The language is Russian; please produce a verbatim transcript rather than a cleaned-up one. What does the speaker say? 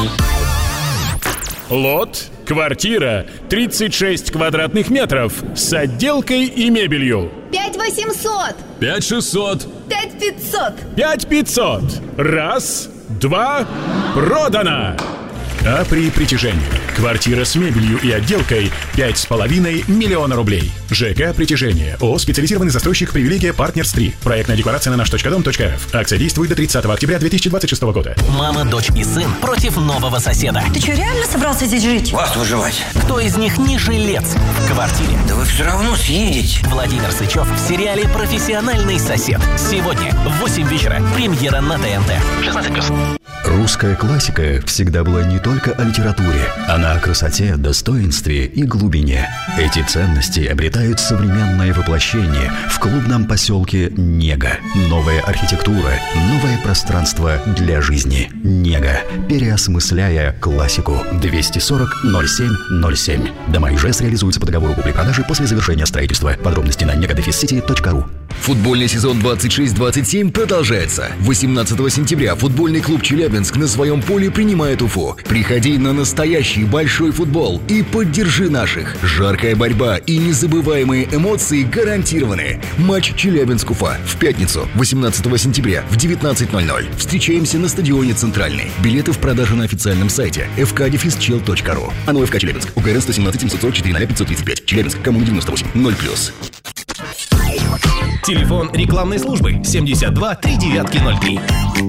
Лот, квартира, тридцать шесть квадратных метров, с отделкой и мебелью. Пять восемьсот. Пять шестьсот. Пять пятьсот. Пять пятьсот. Раз, два, продано! А при притяжении. Квартира с мебелью и отделкой пять с половиной миллиона рублей. ЖК «Притяжение». ООО «Специализированный застройщик. Привилегия Партнерс три». Проектная декларация на наш точка дом точка рф. Акция действует до тридцатого октября две тысячи двадцать шестого года. Мама, дочь и сын против нового соседа. Ты что, реально собрался здесь жить? Вас выживать. Кто из них не жилец в квартире? Да вы все равно съедете. Владимир Сычев в сериале «Профессиональный сосед». Сегодня в восемь вечера. Премьера на ТНТ. шестнадцать плюс. Русская классика всегда была не только о литературе, она о красоте, достоинстве и глубине. Эти ценности обретают современное воплощение в клубном поселке Нега. Новая архитектура, новое пространство для жизни. Нега. Переосмысляя классику. двести сорок ноль семь ноль семь. Дома Ижевск реализуются по договору купли-продажи после завершения строительства. Подробности на нега дефис сити точка ру. Футбольный сезон двадцать шесть двадцать семь продолжается. восемнадцатого сентября футбольный клуб «Челябинск» на своем поле принимает Уфу. Приходи на настоящий большой футбол и поддержи наших. Жаркая борьба и незабываемые эмоции гарантированы. Матч Челябинск-Уфа в пятницу, восемнадцатого сентября в девятнадцать ноль ноль. Встречаемся на стадионе «Центральный». Билеты в продаже на официальном сайте эф ка дефис чел точка ру. АНО ФК Челябинск. УКРН сто семнадцать семьсот сорок четыре ноль пятьсот тридцать пять. Челябинск. Коммуна девяносто восемь. ноль плюс. Телефон рекламной службы семьдесят два три девятки ноль три.